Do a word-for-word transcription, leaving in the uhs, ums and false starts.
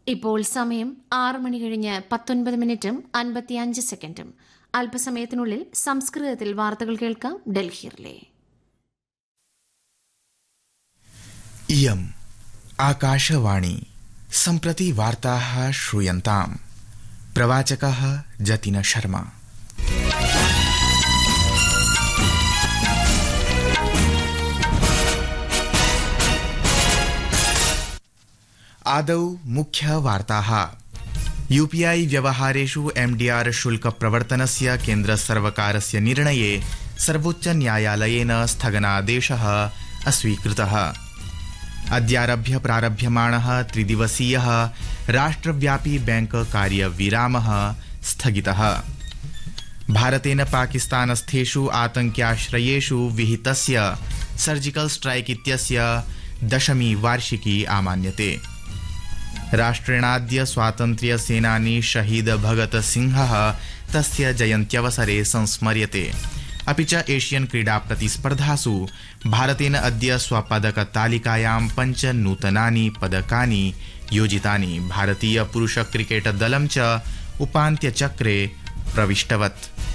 ഇപ്പോൾ സമയം ആറ് മണി കഴിഞ്ഞ് പത്തൊൻപത് മിനിറ്റും അൻപത്തിയഞ്ച് സെക്കൻഡും. അല്പസമയത്തിനുള്ളിൽ സംസ്കൃതത്തിൽ വാർത്തകൾ കേൾക്കാം. ഡൽഹിയിലെ इयम् आकाशवाणी. सम्प्रति वार्ताः श्रूयन्ताम्. प्रवाचकः जतिन शर्मा. आदौ मुख्यवार्ताः. यूपीआई व्यवहारेषु एमडीआर शुल्क प्रवर्तनस्य केन्द्रसर्वकारस्य निर्णये सर्वोच्च न्यायालयेन स्थगनादेशः अस्वीकृतः. अद्यारभ्य प्रारभ्यमाणः त्रिदिवसीयः राष्ट्रव्यापी बैंक कार्यविरामः स्थगितः. भारतेन पाकिस्तानस्थेषु आतङ्क्याश्रयेषु विहितस्य सर्जिकल स्ट्राइक इत्यस्य दशमी वार्षिकी आमान्यते. राष्ट्रेणाद्य स्वातन्त्र्य सेनानी शहीद भगत सिंहः तस्य जयन्त्यवसरे संस्मर्यते. अपि च एशियन क्रीडा प्रतिस्पर्धासु भारतेन अद्य स्वपदक तालिकायां पञ्च नूतनानि पदकानि योजितानि. भारतीय पुरुष क्रिकेट दलं च उपान्त्यचक्रे प्रविष्टवत्.